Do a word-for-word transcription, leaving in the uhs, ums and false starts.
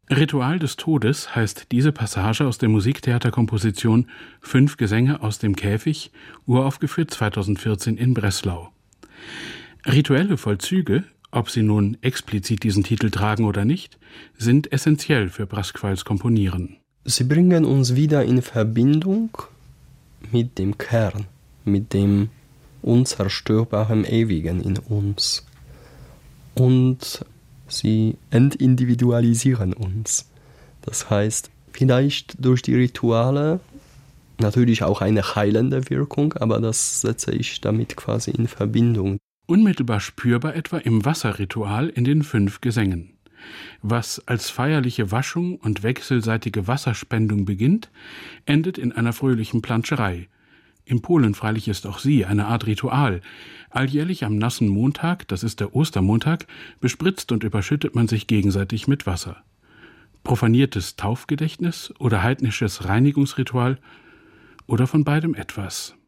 Ritual des Todes heißt diese Passage aus der Musiktheaterkomposition Fünf Gesänge aus dem Käfig, uraufgeführt zweitausendvierzehn in Breslau. Rituelle Vollzüge, ob sie nun explizit diesen Titel tragen oder nicht, sind essentiell für Brasquals Komponieren. Sie bringen uns wieder in Verbindung mit dem Kern, mit dem unzerstörbaren Ewigen in uns. Und sie entindividualisieren uns. Das heißt, vielleicht durch die Rituale natürlich auch eine heilende Wirkung, aber das setze ich damit quasi in Verbindung. Unmittelbar spürbar etwa im Wasserritual in den fünf Gesängen. Was als feierliche Waschung und wechselseitige Wasserspendung beginnt, endet in einer fröhlichen Planscherei. In Polen freilich ist auch sie eine Art Ritual. Alljährlich am nassen Montag, das ist der Ostermontag, bespritzt und überschüttet man sich gegenseitig mit Wasser. Profaniertes Taufgedächtnis oder heidnisches Reinigungsritual oder von beidem etwas.